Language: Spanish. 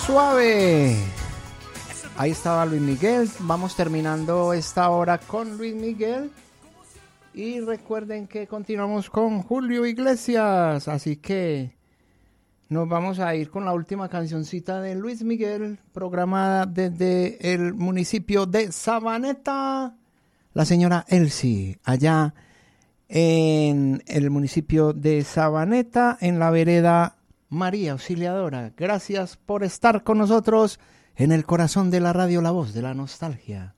suave. Ahí estaba Luis Miguel. Vamos terminando esta hora con Luis Miguel. Y recuerden que continuamos con Julio Iglesias. Así que nos vamos a ir con la última cancioncita de Luis Miguel, programada desde el municipio de Sabaneta. La señora Elsie, allá en el municipio de Sabaneta, en la vereda María Auxiliadora. Gracias por estar con nosotros en el corazón de la radio La Voz de la Nostalgia.